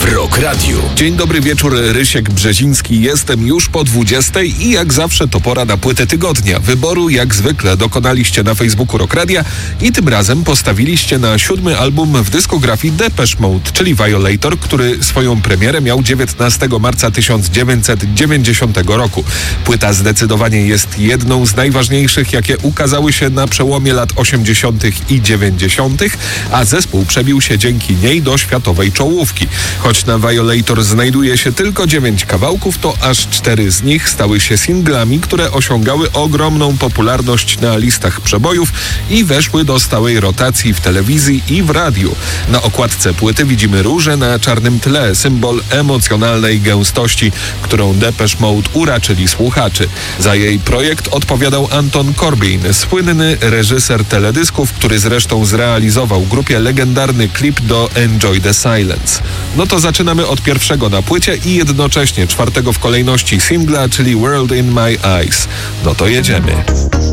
w Rock Radio. Dzień dobry wieczór, Rysiek Brzeziński. Jestem już po 20 i jak zawsze to pora na płytę tygodnia. Wyboru jak zwykle dokonaliście na Facebooku Rock Radia i tym razem postawiliście na 7. album w dyskografii Depeche Mode, czyli Violator, który swoją premierę miał 19 marca 1990 roku. Płyta zdecydowanie jest jedną z najważniejszych, jakie ukazały się na przełomie lat 80. i 90., a zespół przebił się dzięki niej do światowej czołówki. Choć na Violator znajduje się tylko 9 kawałków, to aż 4 z nich stały się singlami, które osiągały ogromną popularność na listach przebojów i weszły do stałej rotacji w telewizji i w radiu. Na okładce płyty widzimy róże na czarnym tle, symbol emocjonalnej gęstości, którą Depeche Mode uraczyli słuchaczy. Za jej projekt odpowiadał Anton Corbijn, słynny reżyser teledysków, który zresztą zrealizował grupie legendarny klip do Enjoy the Silence. No to zaczynamy od pierwszego na płycie i jednocześnie czwartego w kolejności singla, czyli World in My Eyes. No to jedziemy.